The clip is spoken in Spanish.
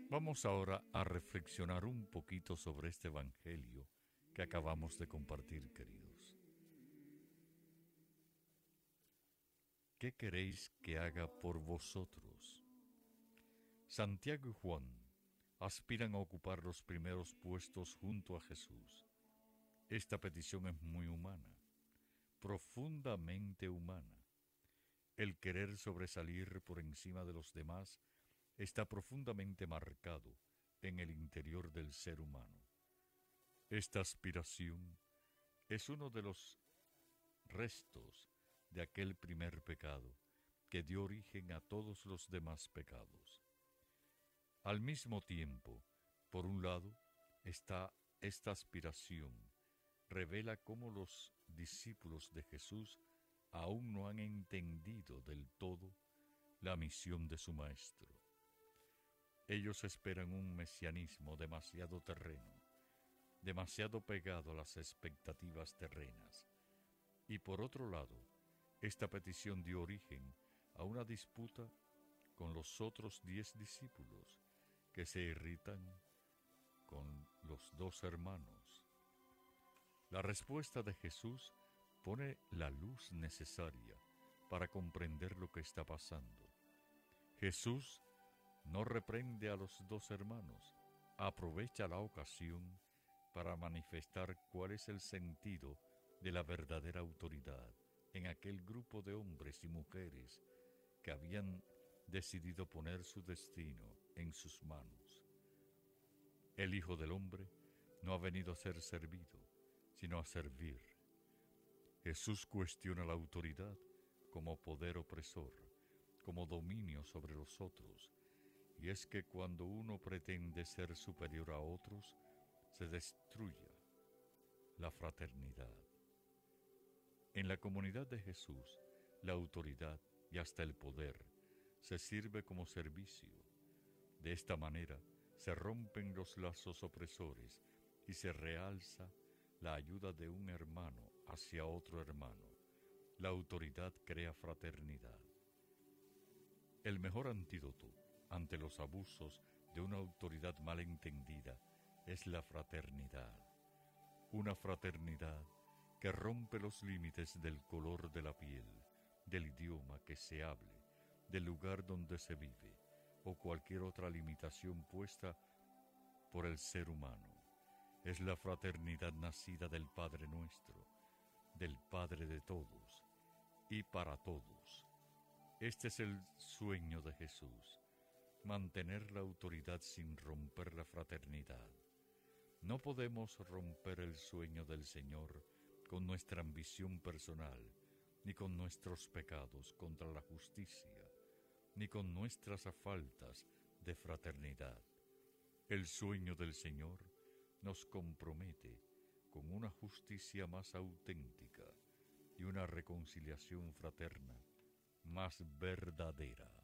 Vamos ahora a reflexionar un poquito sobre este Evangelio que acabamos de compartir, queridos. ¿Qué queréis que haga por vosotros? Santiago y Juan aspiran a ocupar los primeros puestos junto a Jesús. Esta petición es muy humana, profundamente humana. El querer sobresalir por encima de los demás está profundamente marcado en el interior del ser humano. Esta aspiración es uno de los restos de aquel primer pecado que dio origen a todos los demás pecados. Al mismo tiempo, por un lado, está esta aspiración, revela cómo los discípulos de Jesús aún no han entendido del todo la misión de su Maestro. Ellos esperan un mesianismo demasiado terreno, demasiado pegado a las expectativas terrenas. Y por otro lado, esta petición dio origen a una disputa con los otros 10 discípulos que se irritan con los 2 hermanos. La respuesta de Jesús pone la luz necesaria para comprender lo que está pasando. Jesús no reprende a los 2 hermanos, aprovecha la ocasión para manifestar cuál es el sentido de la verdadera autoridad en aquel grupo de hombres y mujeres que habían decidido poner su destino en sus manos. El Hijo del Hombre no ha venido a ser servido, sino a servir. Jesús cuestiona la autoridad como poder opresor, como dominio sobre los otros, y es que cuando uno pretende ser superior a otros, se destruye la fraternidad. En la comunidad de Jesús, la autoridad y hasta el poder se sirve como servicio. De esta manera se rompen los lazos opresores y se realza la ayuda de un hermano hacia otro hermano. La autoridad crea fraternidad. El mejor antídoto ante los abusos de una autoridad mal entendida es la fraternidad. Una fraternidad que rompe los límites del color de la piel, del idioma que se hable, del lugar donde se vive, o cualquier otra limitación puesta por el ser humano. Es la fraternidad nacida del Padre nuestro, del Padre de todos y para todos. Este es el sueño de Jesús, mantener la autoridad sin romper la fraternidad. No podemos romper el sueño del Señor con nuestra ambición personal, ni con nuestros pecados contra la justicia, ni con nuestras faltas de fraternidad. El sueño del Señor nos compromete con una justicia más auténtica y una reconciliación fraterna más verdadera.